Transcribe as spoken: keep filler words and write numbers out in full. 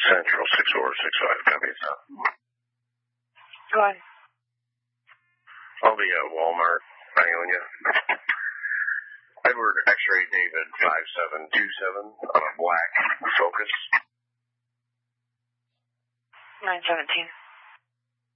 Central, six four six five, copy. Go on. I'll be at Walmart, Ionia. Edward X-Ray David five seven two seven on a black Focus. nine seventeen.